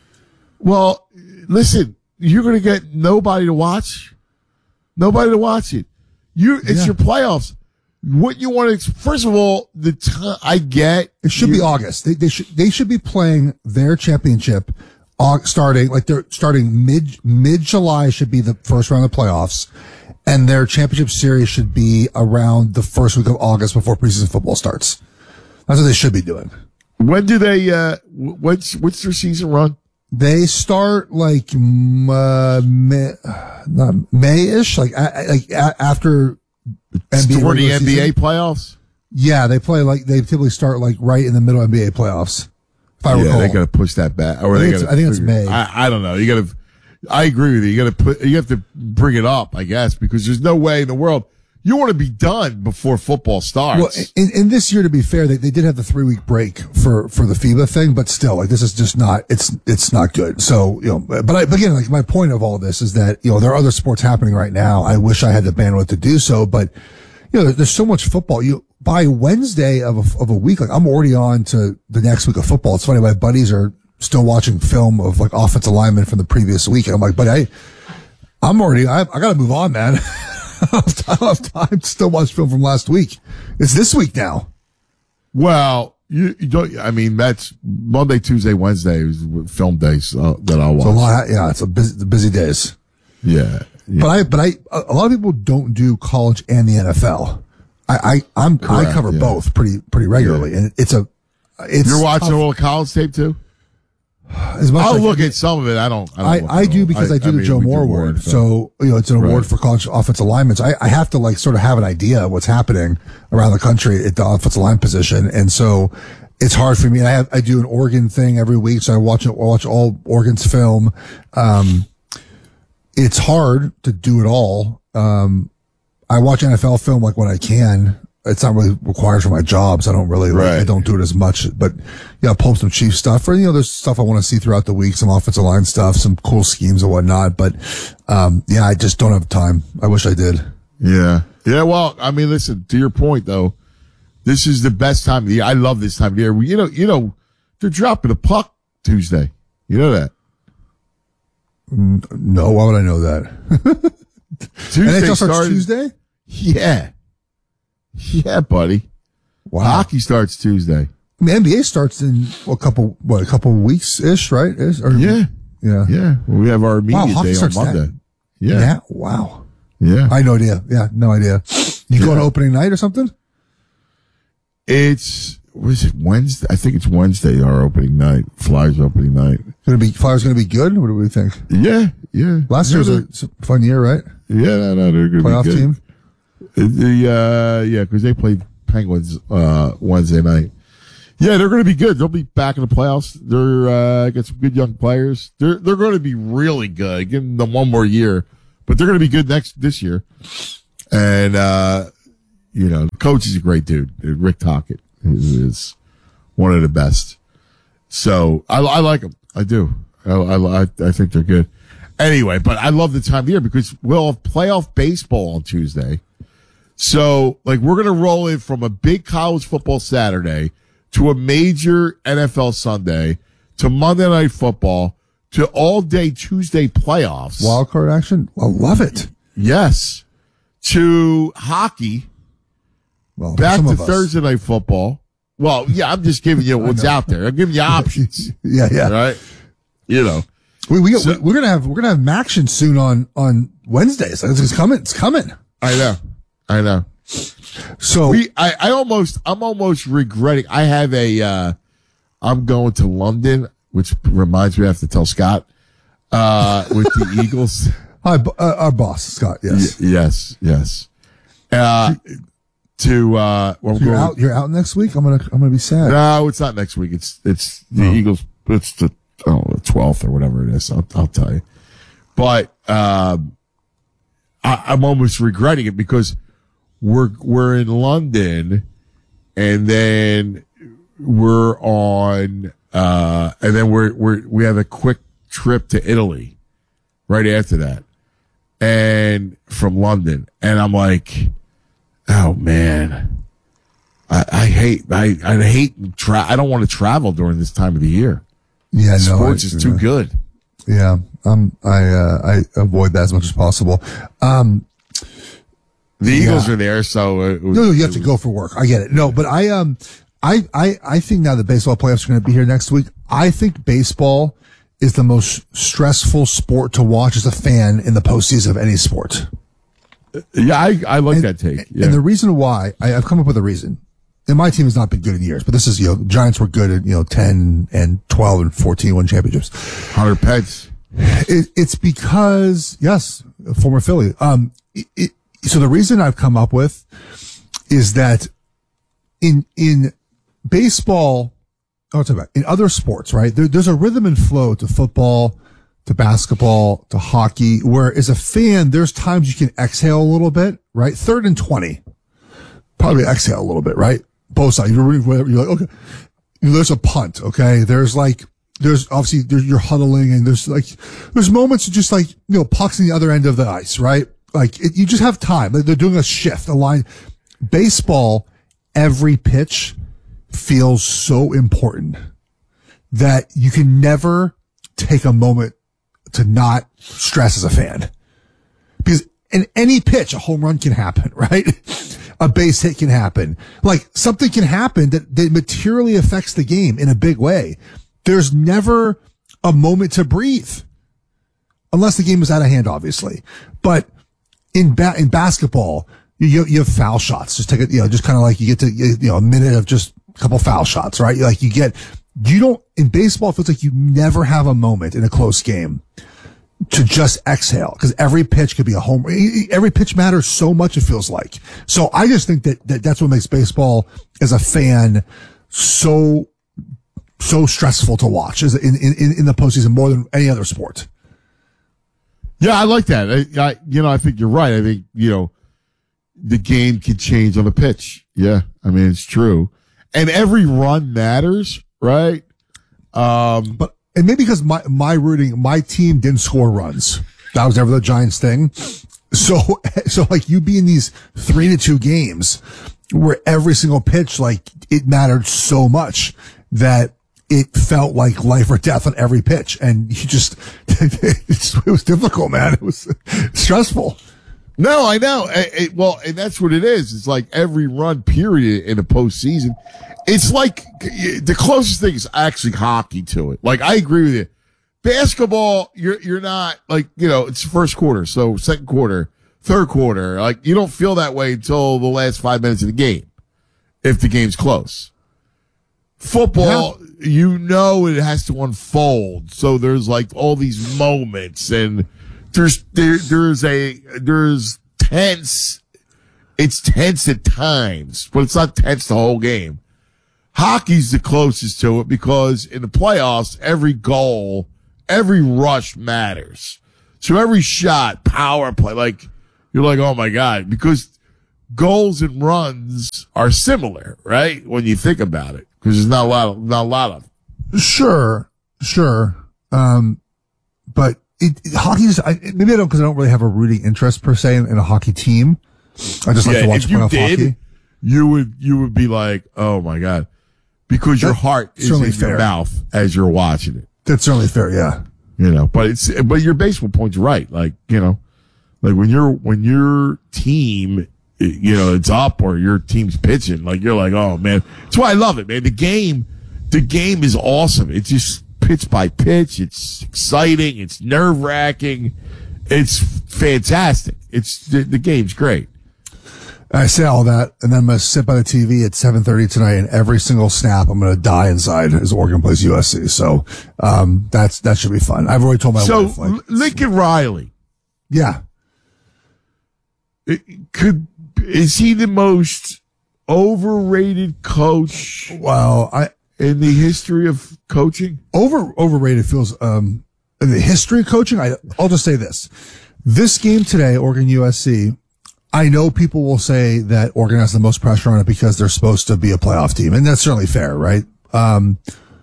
Well, listen, you're going to get nobody to watch. Nobody to watch it. You, it's Yeah. your playoffs. What you want to? First of all, the time I get It should be you- August. They, they should they should be playing their championship au- starting like they're starting mid mid July should be the first round of playoffs, and their championship series should be around the first week of August before preseason football starts. That's what they should be doing. When do they? Uh, wh- what's what's their season run? They start like mm, uh, May, not May-ish, like a, like a, after N B A For the regular N B A season. playoffs. Yeah, they play like they typically start like right in the middle of N B A playoffs. If I yeah, recall, they got to push that back. Or I they think it's- gotta I think it's figure- May. I, I don't know. You got to. I agree with you. You got to put. You have to bring it up, I guess, because there's no way in the world you want to be done before football starts. Well, in, in this year, to be fair, they, they did have the three week break for, for the FIBA thing, but still, like, this is just not, it's, it's not good. So, you know, but I, but again, like, my point of all this is that, you know, there are other sports happening right now. I wish I had the bandwidth to do so, but, you know, there, there's so much football. You, by Wednesday of a, of a week, like, I'm already on to the next week of football. It's funny, my buddies are still watching film of, like, offensive linemen from the previous week. And I'm like, but I, I'm already, I, I gotta move on, man. I don't have time to still watch film from last week. It's this week now. Well, you, you don't. I mean, that's Monday, Tuesday, Wednesday is film days uh, that I'll watch. It's a lot. Yeah, it's a busy, busy days. Yeah, yeah. But I, but I, a lot of people don't do college and the N F L. I, I, I'm, Correct, I cover yeah. both pretty, pretty regularly, and it's a, it's. You're watching tough. all the college tape too. As much I'll as I look can- at some of it. I don't. I, don't I, look I at do all. because I, do the mean, Joe we do Moore more, Award. so- So, you know, it's an award Right. for college offensive linemen. So I, I have to like sort of have an idea of what's happening around the country at the offensive line position. And so it's hard for me. And I have, I do an Oregon thing every week. So I watch, I watch all Oregon's film. Um, it's hard to do it all. Um, I watch N F L film like when I can. It's not really required for my job, so I don't really, like, Right. I don't do it as much, but yeah, I'll post some Chiefs stuff or, you know, there's stuff I want to see throughout the week, some offensive line stuff, some cool schemes and whatnot, but, um, yeah, I just don't have time. I wish I did. Yeah. Yeah. Well, I mean, listen, to your point though, this is the best time of the year. I love this time of the year. You know, you know, they're dropping a puck Tuesday. You know that? No, why would I know that? Tuesday N H L starts started- Tuesday? Yeah. Yeah, buddy. Wow. Hockey starts Tuesday. I mean, N B A starts in a couple, what, a couple weeks ish, right? Is, or, yeah. Yeah. Yeah. Well, we have our media wow, day on Monday. That. Yeah. yeah. Wow. Yeah. I had no idea. Yeah. No idea. You yeah. go on opening night or something? It's, was it Wednesday? I think it's Wednesday, our opening night. Flyers opening night. Gonna be, Flyers gonna be good? What do we think? Yeah. Yeah. Last year was a fun year, right? Yeah. No, no, they're gonna Playoff be good. Team? The, uh, yeah, cause they played Penguins, uh, Wednesday night. Yeah, they're going to be good. They'll be back in the playoffs. They're uh, got some good young players. They're they're going to be really good. Give them one more year, but they're going to be good next this year. And uh, you know, the coach is a great dude. Rick Tocchet is one of the best. So I, I like them. I do. I, I I think they're good. Anyway, but I love the time of year because we'll have playoff baseball on Tuesday. So like we're going to roll in from a big college football Saturday to a major N F L Sunday, to Monday Night Football, to all-day Tuesday playoffs. Wild card action? I love it. Yes. To hockey. Well, back to Thursday Night Football. Well, yeah, I'm just giving you what's out there. I'm giving you options. yeah, yeah. Right? You know. We, we, so, we're going to have, we're going to have Maction soon on, on Wednesdays. It's, it's coming. It's coming. I know. I know. So we, I, I almost, I'm almost regretting. I have a, uh, I'm going to London, which reminds me I have to tell Scott, uh, with the Eagles. Hi, uh, our boss, Scott. Yes. Y- yes. Yes. Uh, to, uh, well, so you're out, you're out next week? I'm going to, I'm going to be sad. No, it's not next week. It's, it's the oh. Eagles. It's the, oh, the twelfth or whatever it is. I'll, I'll tell you. But, um, I, I'm almost regretting it because We're, we're in London and then we're on, uh, and then we're, we're, we have a quick trip to Italy right after that and from London. And I'm like, oh man, I, I hate, I, I hate, tra- I don't want to travel during this time of the year. Yeah, no. Sports is too good. Yeah. Um, I, uh, I avoid that as much as possible. Um, The Eagles yeah. are there, so it was, no, no, you have to go for work. I get it. No, but I um, I I I think now the baseball playoffs are going to be here next week. I think baseball is the most stressful sport to watch as a fan in the postseason of any sport. Yeah, I I like and, that take. Yeah. And the reason why I, I've come up with a reason. And my team has not been good in years, but this is you know Giants were good at you know ten and twelve and fourteen won championships. Hundred pets. It, it's because yes, former Philly. Um. It, it, So the reason I've come up with is that in, in baseball, oh, it's about in other sports, right? There, there's a rhythm and flow to football, to basketball, to hockey, where as a fan, there's times you can exhale a little bit, right? Third and twenty, probably exhale a little bit, right? Both sides. You're rooting for whatever. You're like, okay, there's a punt. Okay. There's like, there's obviously there's, you're huddling and there's like, there's moments of just like, you know, pucks on the other end of the ice, right? Like, it, you just have time. They're doing a shift, a line. Baseball, every pitch feels so important that you can never take a moment to not stress as a fan. Because in any pitch, a home run can happen, right? A base hit can happen. Like, something can happen that, that materially affects the game in a big way. There's never a moment to breathe. Unless the game is out of hand, obviously. But In ba- in basketball, you you have foul shots. Just take it, you know, just kind of like you get to you know a minute of just a couple foul shots, right? Like you get, you don't in baseball. It feels like you never have a moment in a close game to just exhale because every pitch could be a home. Every pitch matters so much. It feels like. So I just think that, that that's what makes baseball as a fan so so stressful to watch as in in in the postseason more than any other sport. Yeah, I like that. I, I, you know, I think you're right. I think, you know, the game can change on the pitch. Yeah. I mean, it's true. And every run matters, right? Um, but, and maybe because my, my rooting, my team didn't score runs. That was never the Giants thing. So, so like you be in these three to two games where every single pitch, like it mattered so much that it felt like life or death on every pitch. And you just, it was difficult, man. It was stressful. No, I know. It, it, well, and that's what it is. It's like every run period in the postseason. It's like the closest thing is actually hockey to it. Like, I agree with you. Basketball, you're, you're not like, you know, it's first quarter. So second quarter, third quarter, like you don't feel that way until the last five minutes of the game. If the game's close. Football, yeah. You know, it has to unfold. So there's like all these moments and there's, there, there's a, there's tense. It's tense at times, but it's not tense the whole game. Hockey's the closest to it because in the playoffs, every goal, every rush matters. So every shot, power play, like, you're like, oh my God, because goals and runs are similar, right? When you think about it, because there's not a lot of, not a lot of. Sure, sure. Um, but it, it hockey's, I, maybe I don't, because I don't really have a rooting interest per se in, in a hockey team. I just like yeah, to watch if you playoff did, hockey. You would, you would be like, oh my God, because your That's heart is in fair. your mouth as you're watching it. That's certainly fair, yeah. You know, but it's, but your baseball point's right. Like, you know, like when you're, when your team, you know, it's up or your team's pitching, like you're like, oh man, that's why I love it, man. The game, the game is awesome. It's just pitch by pitch. It's exciting. It's nerve wracking. It's fantastic. It's the, the game's great. I say all that, and then I'm going to sit by the T V at seven thirty tonight, and every single snap, I'm going to die inside as Oregon plays U S C. So, um, that's, that should be fun. I've already told my so, wife. Like, Lincoln Riley. Yeah. It could, is he the most overrated coach? Well, I, in the history of coaching? Over, overrated feels, um, in the history of coaching, I, I'll just say this. This game today, Oregon U S C, I know people will say that Oregon has the most pressure on it because they're supposed to be a playoff team, and that's certainly fair, right? Um,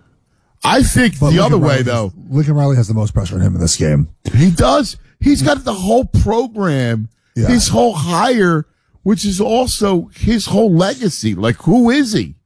I think the Lincoln other Riley way, has, though. Lincoln Riley has the most pressure on him in this game. He does. He's got the whole program, yeah. his whole hire, which is also his whole legacy. Like, who is he?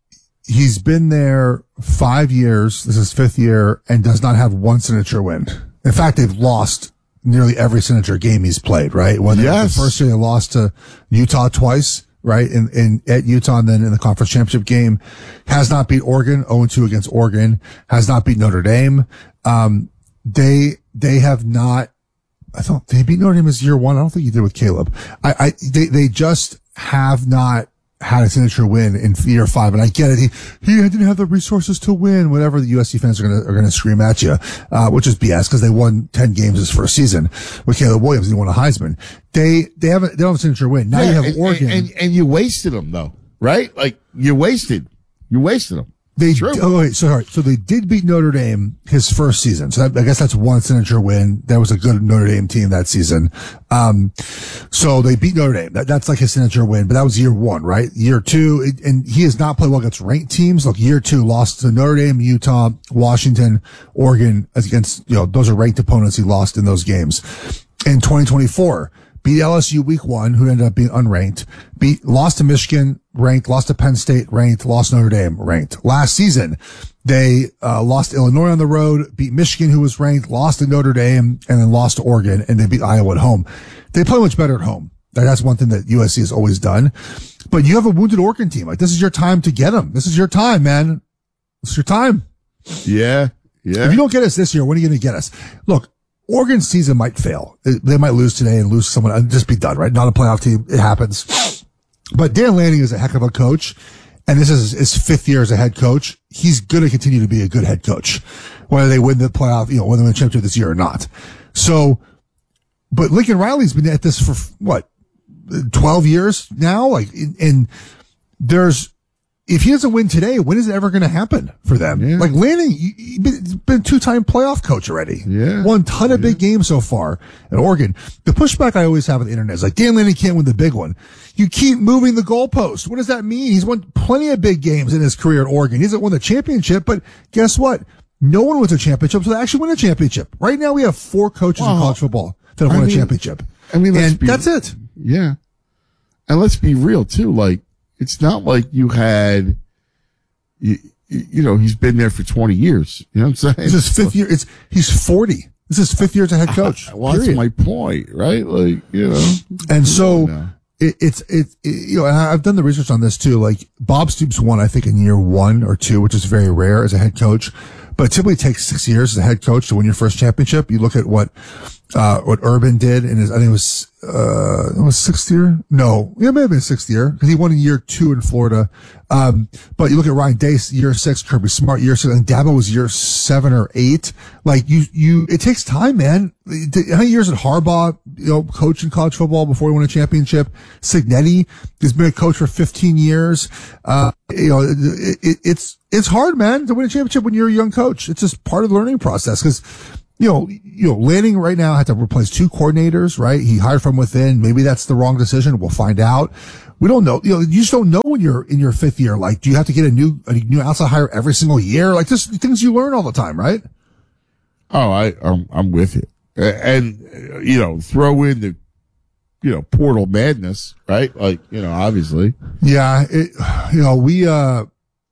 He's been there five years. This is fifth year, and does not have one signature win. In fact, they've lost nearly every signature game he's played, right? When yes. The first year they lost to Utah twice, right? In, in, at Utah and then in the conference championship game. Has not beat Oregon, oh and two against Oregon. Has not beat Notre Dame. Um, they, they have not, I thought they beat Notre Dame as year one. I don't think you did with Caleb. I, I, they, they just have not had a signature win in year five. And I get it. He, he didn't have the resources to win, whatever the U S C fans are going to, are going to scream at you, uh, which is B S because they won ten games his first season with Caleb Williams. He won a Heisman. They, they haven't, they don't have a signature win. Now yeah, you have and, Oregon. And, and, and you wasted them though, right? Like you wasted, you wasted them. They, oh wait, so sorry. So they did beat Notre Dame his first season. So that, I guess that's one signature win. That was a good Notre Dame team that season. Um, so they beat Notre Dame. That, that's like his signature win, but that was year one, right? Year two, it, and he has not played well against ranked teams. Look, year two lost to Notre Dame, Utah, Washington, Oregon against, you know, those are ranked opponents he lost in those games. In twenty twenty-four, beat L S U week one, who ended up being unranked, beat, lost to Michigan, ranked, lost to Penn State, ranked, lost Notre Dame, ranked. Last season, they, uh, lost to Illinois on the road, beat Michigan, who was ranked, lost to Notre Dame, and then lost to Oregon, and they beat Iowa at home. They play much better at home. That's one thing that U S C has always done. But you have a wounded Oregon team. Like, this is your time to get them. This is your time, man. This is your time. Yeah. Yeah. If you don't get us this year, when are you going to get us? Look, Oregon's season might fail. They might lose today and lose someone and just be done, right? Not a playoff team. It happens. But Dan Lanning is a heck of a coach, and this is his fifth year as a head coach. He's going to continue to be a good head coach, whether they win the playoff, you know, whether they win the championship this year or not. So, but Lincoln Riley's been at this for what, twelve years now? Like, and there's, if he doesn't win today, when is it ever going to happen for them? Yeah. Like Lanning, he's been, been a two-time playoff coach already. Yeah. Won a ton of yeah. big games so far at Oregon. The pushback I always have on the internet is like, Dan Lanning can't win the big one. You keep moving the goalpost. What does that mean? He's won plenty of big games in his career at Oregon. He hasn't won the championship, but guess what? No one wins a championship, so they actually win a championship. Right now we have four coaches well, in college football that have I won mean, a championship. I mean, and be, that's it. Yeah. And let's be real too. Like, it's not like you had, you, you know, he's been there for twenty years. You know what I'm saying? This is his fifth year. It's, he's forty. This is fifth year as a head coach. Well, that's my point, right? Like, you know. And so it, it's, it, it, you know, and I've done the research on this too. Like Bob Stoops won, I think, in year one or two, which is very rare as a head coach. But it typically takes six years as a head coach to win your first championship. You look at what, uh, what Urban did in his, I think it was, uh, it was sixth year? No. Yeah, it may have been sixth year because he won in year two in Florida. Um, but you look at Ryan Dace, year six, Kirby Smart, year six, and Dabo was year seven or eight. Like you, you, it takes time, man. How many years at Harbaugh, you know, coaching college football before he won a championship? Signetti has been a coach for fifteen years. Uh, you know, it, it, it's, it's hard, man, to win a championship when you're a young coach. It's just part of the learning process because, you know, you know, Lanning right now had to replace two coordinators, right? He hired from within. Maybe that's the wrong decision. We'll find out. We don't know. You know, you just don't know when you're in your fifth year. Like, do you have to get a new, a new outside hire every single year? Like, just things you learn all the time, right? Oh, I, I'm, I'm with you. And, you know, throw in the, you know, portal madness, right? Like, you know, obviously. Yeah. It, you know, we, uh,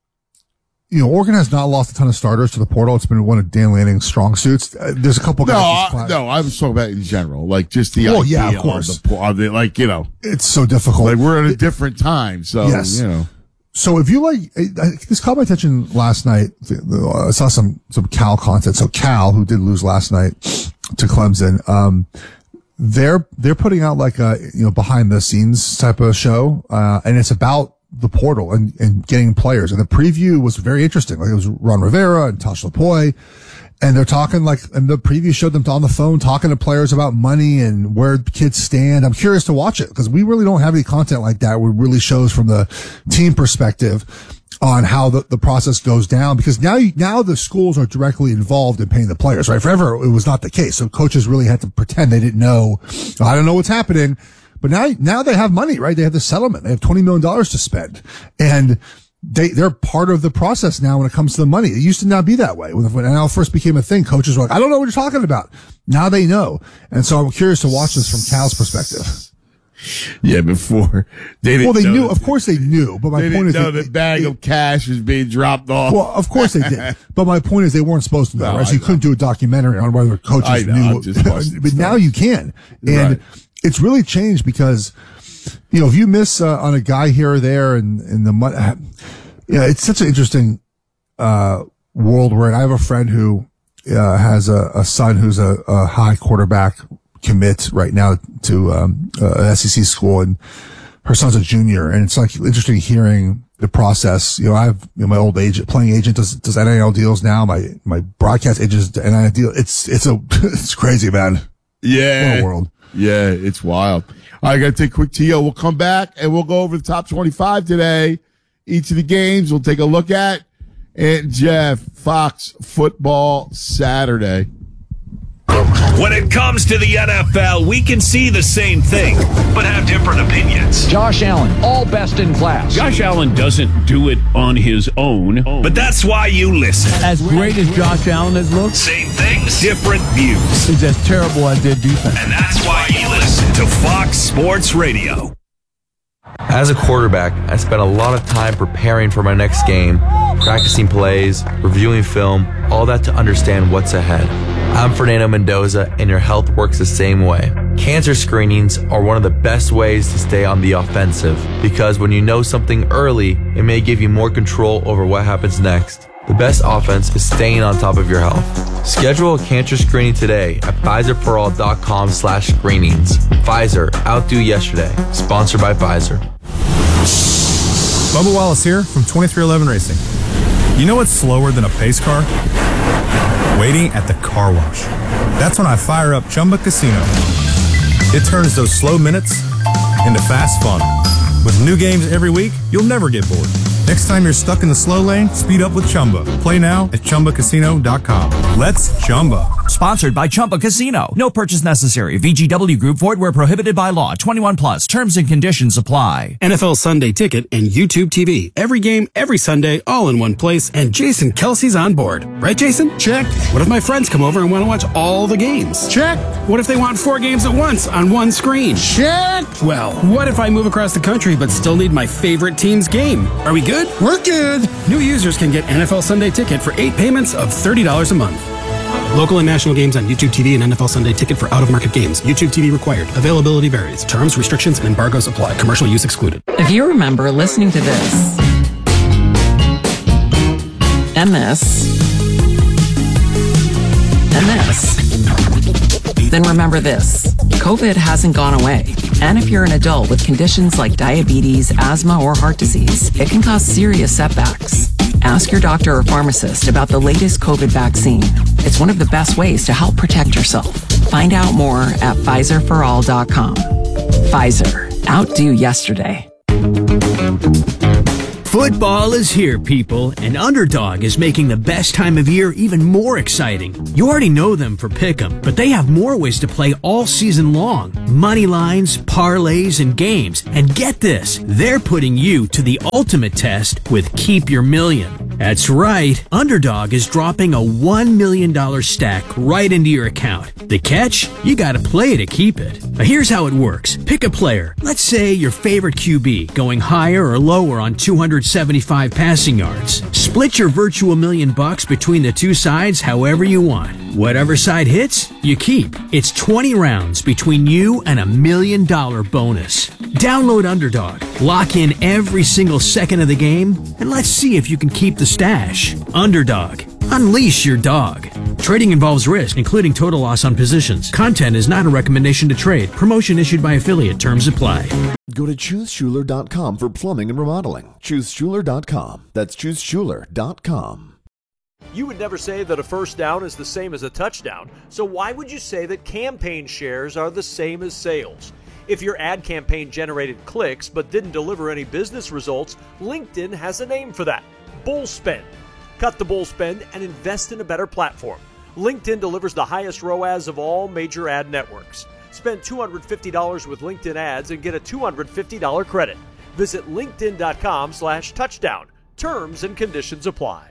you know, Oregon has not lost a ton of starters to the portal. It's been one of Dan Lanning's strong suits. Uh, there's a couple no, guys. I, no, I was talking about in general, like just the well, idea yeah, of course. Of the, of the, like, you know, it's so difficult. Like we're at a different time, so yes. you know. So if you like, this caught my attention last night. I saw some some Cal content. So Cal, who did lose last night to Clemson, um, they're they're putting out like a you know behind the scenes type of show, uh, and it's about the portal and, and getting players. And the preview was very interesting. Like it was Ron Rivera and Tosh Lapoy. And they're talking like, and the preview showed them on the phone talking to players about money and where kids stand. I'm curious to watch it because we really don't have any content like that where it really shows from the team perspective on how the, the process goes down. Because now, you, now the schools are directly involved in paying the players, right? Forever it was not the case. So coaches really had to pretend they didn't know. I don't know what's happening. But now, now they have money, right? They have the settlement. They have twenty million dollars to spend. And they, they're part of the process now when it comes to the money. It used to not be that way. When, when N L first became a thing, coaches were like, I don't know what you're talking about. Now they know. And so I'm curious to watch this from Cal's perspective. Yeah, before they didn't Well, they know knew, that, of course they knew, but my they point is, didn't know they, the bag they, of cash was being dropped off. Well, of course they did, but my point is they weren't supposed to know, No, right? So I you know. couldn't do a documentary on whether coaches I know, knew, I'm just busting but now stuff. you can, and Right. it's really changed because, you know, if you miss uh, on a guy here or there, and in the mud, yeah, it's such an interesting uh world we're in. I have a friend who uh, has a, a son who's a, a high quarterback commit right now to um, uh, an S E C school, and her son's a junior, and it's like interesting hearing the process. You know, I have you know, my old agent, playing agent does does N I L deals now. My my broadcast agent does N I L deal. It's it's a it's crazy, man. Yeah. What a world. Yeah, it's wild. I got to take a quick T O. We'll come back and we'll go over the top twenty-five today. Each of the games we'll take a look at. And Jeff, Fox Football Saturday. When it comes to the N F L, we can see the same thing, but have different opinions. Josh Allen, all best in class. Josh Allen doesn't do it on his own. But that's why you listen. As great as Josh Allen has looked, Same things, different views. he's as terrible as their defense. And that's why you listen to Fox Sports Radio. As a quarterback, I spent a lot of time preparing for my next game, practicing plays, reviewing film, all that to understand what's ahead. I'm Fernando Mendoza, and your health works the same way. Cancer screenings are one of the best ways to stay on the offensive, because when you know something early, it may give you more control over what happens next. The best offense is staying on top of your health. Schedule a cancer screening today at Pfizer for all dot com slash screenings. Pfizer, outdo yesterday. Sponsored by Pfizer. Bubba Wallace here from twenty-three eleven Racing. You know what's slower than a pace car? Waiting at the car wash. That's when I fire up Chumba Casino. It turns those slow minutes into fast fun. With new games every week, you'll never get bored. Next time you're stuck in the slow lane, speed up with Chumba. Play now at Chumba Casino dot com. Let's Chumba. Sponsored by Chumba Casino. No purchase necessary. V G W Group. Void where prohibited by law. twenty-one plus. Terms and conditions apply. N F L Sunday Ticket and YouTube T V. Every game, every Sunday, all in one place. And Jason Kelsey's on board. Right, Jason? Check. What if my friends come over and want to watch all the games? Check. What if they want four games at once on one screen? Check. Well, what if I move across the country but still need my favorite team's game? Are we good? We're good. New users can get N F L Sunday Ticket for eight payments of thirty dollars a month. Local and national games on YouTube T V and N F L Sunday Ticket for out-of-market games. YouTube T V required. Availability varies. Terms, restrictions, and embargoes apply. Commercial use excluded. If you remember listening to this and this and this, then remember this. COVID hasn't gone away. And if you're an adult with conditions like diabetes, asthma, or heart disease, it can cause serious setbacks. Ask your doctor or pharmacist about the latest COVID vaccine. It's one of the best ways to help protect yourself. Find out more at Pfizer for all dot com. Pfizer. Outdo yesterday. Football is here, people, and Underdog is making the best time of year even more exciting. You already know them for Pick'em, but they have more ways to play all season long. Money lines, parlays, and games. And get this, they're putting you to the ultimate test with Keep Your Million. That's right, Underdog is dropping a one million dollars stack right into your account. The catch? You gotta play to keep it. Now here's how it works. Pick a player. Let's say your favorite Q B, going higher or lower on two hundred seventy-five passing yards. Split your virtual million bucks between the two sides however you want. Whatever side hits, you keep. It's twenty rounds between you and a million dollar bonus. Download Underdog, lock in every single second of the game, and let's see if you can keep the stash. Underdog. Unleash your dog. Trading involves risk, including total loss on positions. Content is not a recommendation to trade. Promotion issued by affiliate. Terms apply. Go to choose schuler dot com for plumbing and remodeling. choose schuler dot com. That's choose schuler dot com. You would never say that a first down is the same as a touchdown, so why would you say that campaign shares are the same as sales? If your ad campaign generated clicks but didn't deliver any business results, LinkedIn has a name for that: bull spend. Cut the bull spend and invest in a better platform. LinkedIn delivers the highest R O A S of all major ad networks. Spend two hundred fifty dollars with LinkedIn ads and get a two hundred fifty dollars credit. Visit linkedin.com slash touchdown. Terms and conditions apply.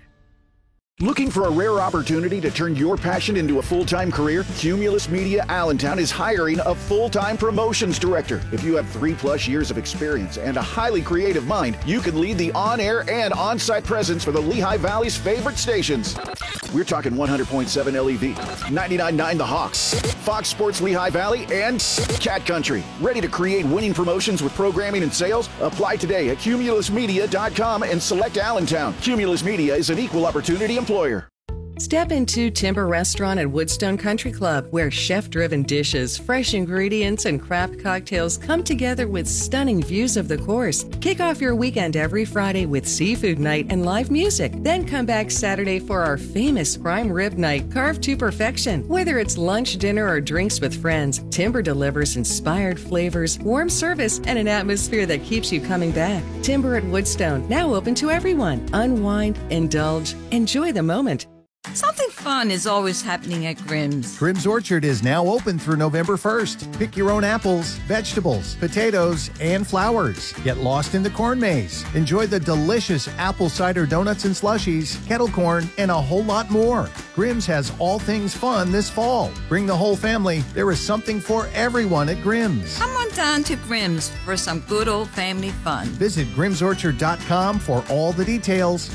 Looking for a rare opportunity to turn your passion into a full-time career? Cumulus Media Allentown is hiring a full-time promotions director. If you have three plus years of experience and a highly creative mind, you can lead the on-air and on-site presence for the Lehigh Valley's favorite stations. We're talking one hundred point seven L E V, ninety-nine point nine The Hawks, Fox Sports Lehigh Valley, and Cat Country. Ready to create winning promotions with programming and sales? Apply today at cumulus media dot com and select Allentown. Cumulus Media is an equal opportunity employer. Step into Timber Restaurant at Woodstone Country Club, where chef-driven dishes, fresh ingredients, and craft cocktails come together with stunning views of the course. Kick off your weekend every Friday with seafood night and live music. Then come back Saturday for our famous prime rib night, carved to perfection. Whether it's lunch, dinner, or drinks with friends, Timber delivers inspired flavors, warm service, and an atmosphere that keeps you coming back. Timber at Woodstone, now open to everyone. Unwind, indulge, enjoy the moment. Something fun is always happening at Grimm's. Grimm's Orchard is now open through November first. Pick your own apples, vegetables, potatoes, and flowers. Get lost in the corn maze. Enjoy the delicious apple cider donuts and slushies, kettle corn, and a whole lot more. Grimm's has all things fun this fall. Bring the whole family. There is something for everyone at Grimm's. Come on down to Grimm's for some good old family fun. Visit grims orchard dot com for all the details.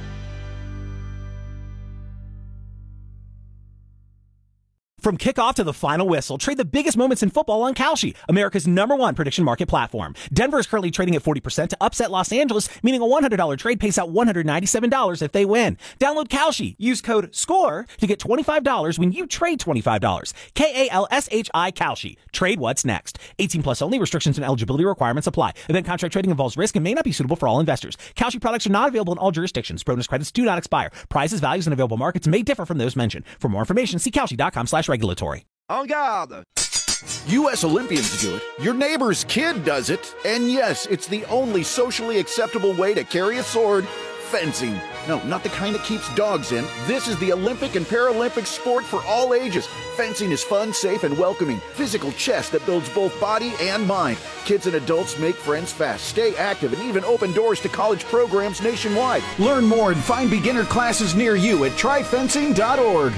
From kickoff to the final whistle, trade the biggest moments in football on Kalshi, America's number one prediction market platform. Denver is currently trading at forty percent to upset Los Angeles, meaning a one hundred dollars trade pays out one hundred ninety-seven dollars if they win. Download Kalshi. Use code SCORE to get twenty-five dollars when you trade twenty-five dollars. K A L S H I Kalshi. Trade what's next. eighteen plus only. Restrictions and eligibility requirements apply. Event contract trading involves risk and may not be suitable for all investors. Kalshi products are not available in all jurisdictions. Bonus credits do not expire. Prizes, values, and available markets may differ from those mentioned. For more information, see Kalshi dot com slash regulatory. En garde! U S Olympians do it, your neighbor's kid does it, and yes, it's the only socially acceptable way to carry a sword: fencing. No, not the kind that keeps dogs in. This is the Olympic and Paralympic sport for all ages. Fencing is fun, safe, and welcoming. Physical chess that builds both body and mind. Kids and adults make friends fast, stay active, and even open doors to college programs nationwide. Learn more and find beginner classes near you at try fencing dot org.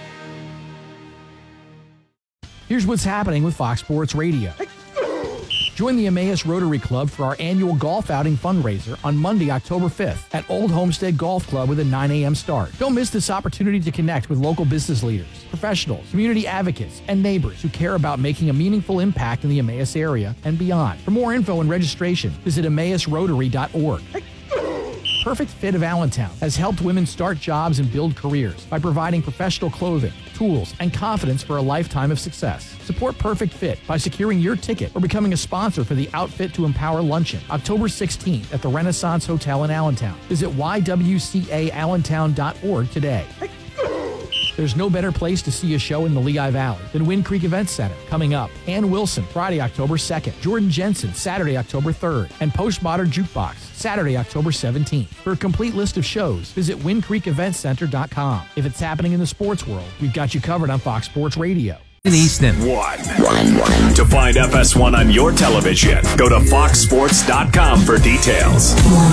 Here's what's happening with Fox Sports Radio. Join the Emmaus Rotary Club for our annual golf outing fundraiser on Monday, October fifth at Old Homestead Golf Club with a nine a.m. start. Don't miss this opportunity to connect with local business leaders, professionals, community advocates, and neighbors who care about making a meaningful impact in the Emmaus area and beyond. For more info and registration, visit emmaus rotary dot org. Perfect Fit of Allentown has helped women start jobs and build careers by providing professional clothing, tools, and confidence for a lifetime of success. Support Perfect Fit by securing your ticket or becoming a sponsor for the Outfit to Empower Luncheon, October sixteenth at the Renaissance Hotel in Allentown. Visit y w c a allentown dot org today. There's no better place to see a show in the Lehigh Valley than Wind Creek Events Center. Coming up, Ann Wilson, Friday, October second. Jordan Jensen, Saturday, October third. And Postmodern Jukebox, Saturday, October seventeenth. For a complete list of shows, visit wind creek events center dot com. If it's happening in the sports world, we've got you covered on Fox Sports Radio. In Easton. One. One, one. To find F S one on your television, go to fox sports dot com for details.